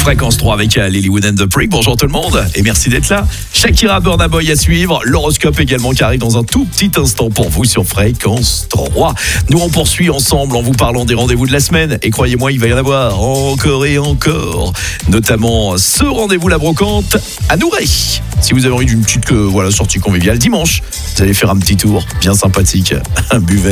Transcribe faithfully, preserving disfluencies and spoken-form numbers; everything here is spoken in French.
Fréquence trois avec Lilywood and the Prick. Bonjour tout le monde et merci d'être là. Shakira, Burna Boy à suivre. L'horoscope également qui arrive dans un tout petit instant pour vous sur Fréquence trois. Nous on poursuit ensemble en vous parlant des rendez-vous de la semaine. Et croyez-moi, il va y en avoir encore et encore. Notamment ce rendez-vous la brocante à Nouret. Si vous avez envie d'une petite euh, voilà, sortie conviviale dimanche, vous allez faire un petit tour bien sympathique. Buvez.